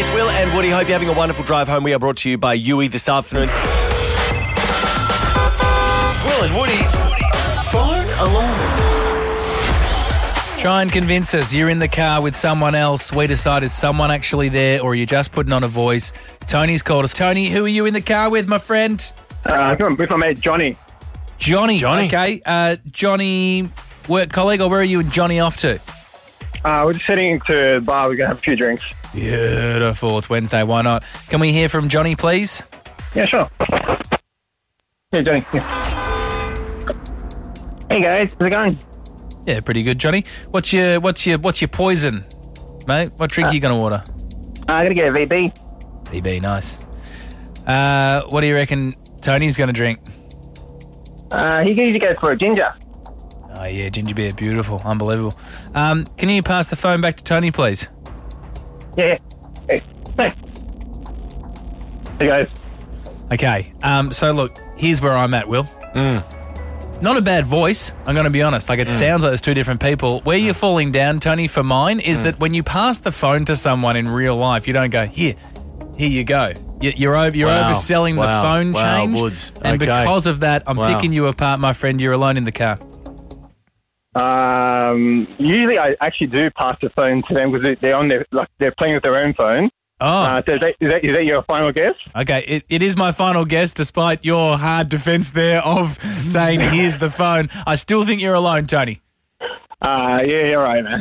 It's Will and Woody. Hope you're having a wonderful drive home. We are brought to you by Yui this afternoon. Will and Woody's Phone Alone. Try and convince us you're in the car with someone else. We decide is someone actually there or are you just putting on a voice. Tony's called us. Tony, who are you in the car with, my friend? With my mate Johnny. Johnny. Okay. Johnny, work colleague, or where are you and Johnny off to? We're just heading to the bar. We're going to have a few drinks. Beautiful. It's Wednesday. Why not? Can we hear from Johnny, please? Yeah, sure. Hey, Johnny. Yeah. Hey, guys. How's it going? Yeah, pretty good, Johnny. What's your poison, mate? What drink are you going to order? I'm going to get a VB. VB, nice. What do you reckon Tony's going to drink? He usually goes for a ginger. Oh, yeah, ginger beer. Beautiful. Unbelievable. Can you pass the phone back to Tony, please? Yeah. Hey, thanks. Hey, guys. Okay. So, look, here's where I'm at, Will. Not a bad voice, I'm going to be honest. Like, it sounds like there's two different people. Where you're falling down, Tony, for mine, is that when you pass the phone to someone in real life, you don't go, here you go. You're overselling the phone change. Woods. And because of that, I'm picking you apart, my friend. You're alone in the car. Usually I actually do pass the phone to them because they're playing with their own phone. Oh. So is that your final guess? Okay, it is my final guess, despite your hard defence there of saying, here's the phone. I still think you're alone, Tony. Yeah, you're right, man.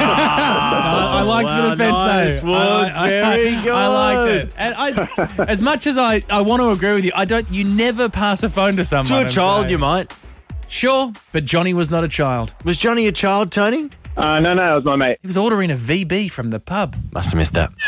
I liked the defence, though. Woods, very good. I liked it. And as much as I want to agree with you, you never pass a phone to someone. To a child, you might. Sure, but Johnny was not a child. Was Johnny a child, Tony? No, it was my mate. He was ordering a VB from the pub. Must have missed that.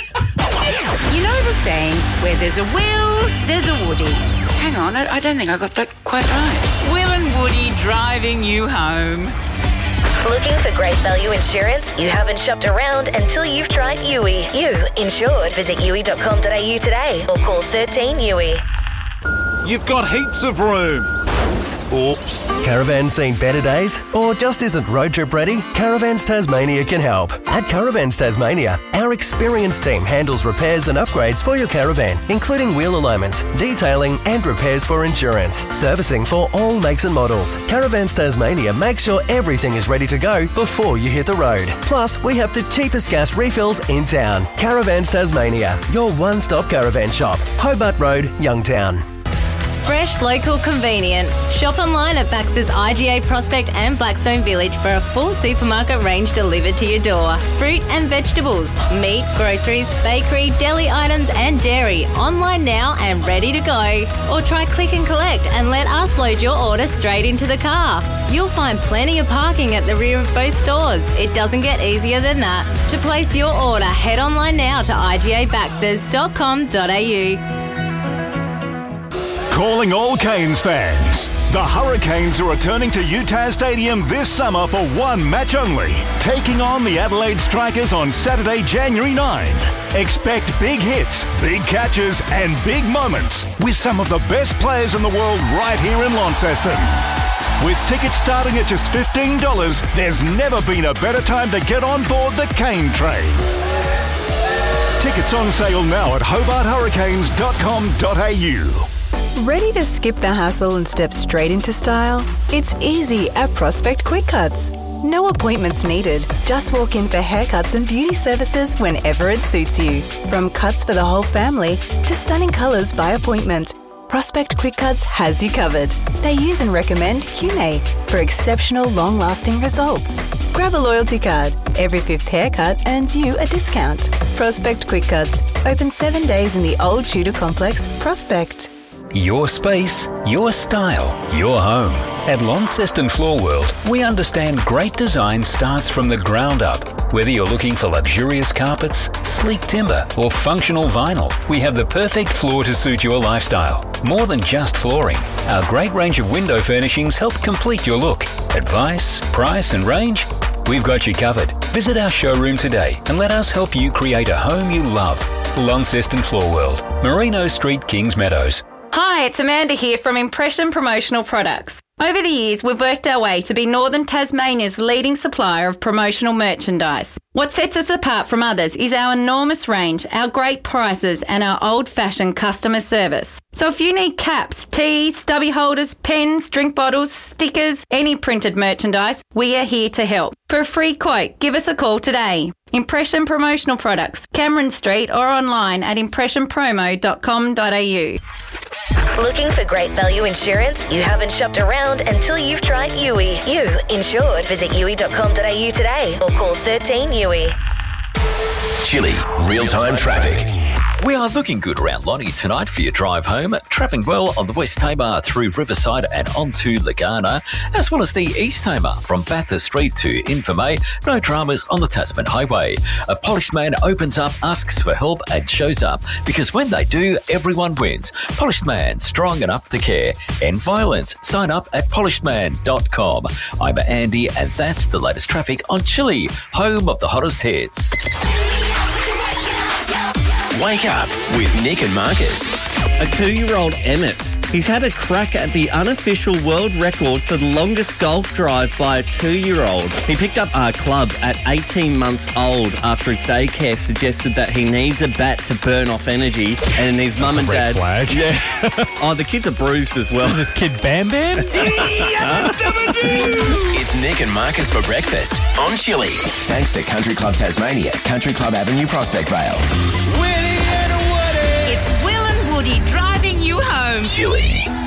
You know the saying, where there's a Will, there's a Woody. Hang on, I don't think I got that quite right. Will and Woody driving you home. Looking for great value insurance? You haven't shopped around until you've tried Yui. You insured. Visit yui.com.au today or call 13 Yui. You've got heaps of room. Oops. Caravan seen better days? Or just isn't road trip ready? Caravans Tasmania can help. At Caravans Tasmania, our experienced team handles repairs and upgrades for your caravan, including wheel alignments, detailing and repairs for insurance, servicing for all makes and models. Caravans Tasmania makes sure everything is ready to go before you hit the road. Plus, we have the cheapest gas refills in town. Caravans Tasmania, your one-stop caravan shop. Hobart Road, Youngtown. Fresh, local, convenient. Shop online at Baxter's IGA Prospect and Blackstone Village for a full supermarket range delivered to your door. Fruit and vegetables, meat, groceries, bakery, deli items and dairy. Online now and ready to go. Or try click and collect and let us load your order straight into the car. You'll find plenty of parking at the rear of both stores. It doesn't get easier than that. To place your order, head online now to igabaxters.com.au. Calling all Canes fans. The Hurricanes are returning to UTAS Stadium this summer for one match only, taking on the Adelaide Strikers on Saturday, January 9. Expect big hits, big catches and big moments with some of the best players in the world right here in Launceston. With tickets starting at just $15, there's never been a better time to get on board the Cane train. Tickets on sale now at hobarthurricanes.com.au. Ready to skip the hassle and step straight into style? It's easy at Prospect Quick Cuts. No appointments needed. Just walk in for haircuts and beauty services whenever it suits you. From cuts for the whole family to stunning colours by appointment, Prospect Quick Cuts has you covered. They use and recommend QNA for exceptional long-lasting results. Grab a loyalty card. Every 5th haircut earns you a discount. Prospect Quick Cuts. Open 7 days in the Old Tudor Complex, Prospect. Your space, your style, your home. At Launceston Floor World, we understand great design starts from the ground up. Whether you're looking for luxurious carpets, sleek timber, or functional vinyl, we have the perfect floor to suit your lifestyle. More than just flooring, our great range of window furnishings help complete your look. Advice, price, and range? We've got you covered. Visit our showroom today and let us help you create a home you love. Launceston Floor World, Merino Street, Kings Meadows. Hi, it's Amanda here from Impression Promotional Products. Over the years, we've worked our way to be Northern Tasmania's leading supplier of promotional merchandise. What sets us apart from others is our enormous range, our great prices and our old-fashioned customer service. So if you need caps, tees, stubby holders, pens, drink bottles, stickers, any printed merchandise, we are here to help. For a free quote, give us a call today. Impression Promotional Products, Cameron Street or online at impressionpromo.com.au. Looking for great value insurance? You haven't shopped around until you've tried Yui. You insured. Visit yui.com.au today or call 13 Yui. Chili, real-time traffic. We are looking good around Lonnie tonight for your drive home. Travelling well on the West Tamar through Riverside and onto Lagana, as well as the East Tamar from Bathurst Street to Infirmay. No dramas on the Tasman Highway. A polished man opens up, asks for help and shows up, because when they do, everyone wins. Polished Man, strong enough to care. End violence. Sign up at polishedman.com. I'm Andy and that's the latest traffic on Chili, home of the hottest hits. Wake up with Nick and Marcus. A 2-year-old Emmett. He's had a crack at the unofficial world record for the longest golf drive by a 2-year-old. He picked up our club at 18 months old after his daycare suggested that he needs a bat to burn off energy, and his mum and dad... flag. Yeah. Oh, the kids are bruised as well. Is this kid Bam Bam? It's Nick and Marcus for breakfast on Chili. Thanks to Country Club Tasmania, Country Club Avenue, Prospect Vale. It's Will and Woody driving you home. Chili.